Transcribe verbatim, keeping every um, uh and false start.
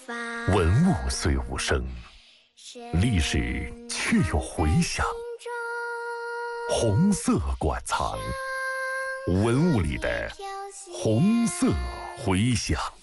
文物虽无声，历史却有回响。红色馆藏，文物里的红色回响。